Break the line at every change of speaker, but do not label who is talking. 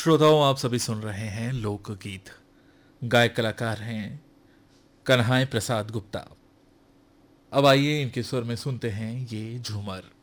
श्रोताओं, आप सभी सुन रहे हैं लोकगीत। गायक कलाकार हैं कन्हाई प्रसाद गुप्ता। अब आइए इनके स्वर में सुनते हैं ये झूमर।